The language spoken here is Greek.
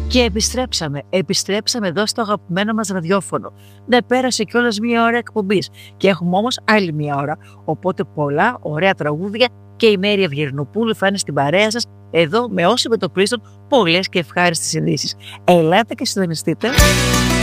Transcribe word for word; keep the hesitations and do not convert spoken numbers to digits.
Και επιστρέψαμε, επιστρέψαμε εδώ στο αγαπημένο μας ραδιόφωνο. Ναι, πέρασε κιόλας μία ώρα εκπομπής και έχουμε όμως άλλη μία ώρα. Οπότε πολλά ωραία τραγούδια και η Μέρη Αυγερνοπούλου θα είναι στην παρέα σας εδώ με όσοι μετοπλίστων πολλές και ευχάριστες ειδήσεις. Ελάτε και συντονιστείτε.